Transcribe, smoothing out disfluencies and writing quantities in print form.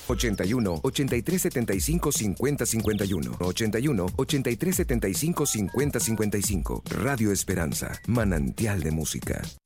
81 83 75 50 51. 81 83 75 50 55. Radio Esperanza, manantial de música.